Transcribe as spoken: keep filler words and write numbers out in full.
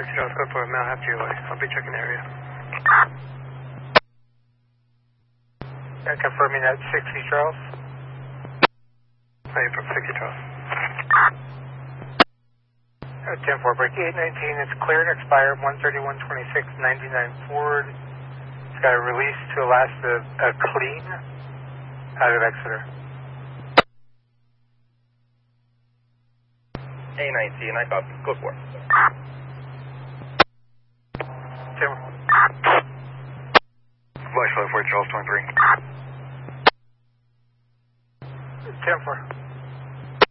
sixty Charles, go for Mount Half G O A. I'll be checking the area. Uh, confirming that sixty Charles. Hey, from sixty Charles. Uh, ten four, break eight nineteen, it's cleared, expired one thirty-one twenty-six, ninety-nine Ford. It's got a release to Alaska, uh, clean out of Exeter. A nineteen, I copy. Go for it. ten Voice five four, Charles twenty-three. ten four.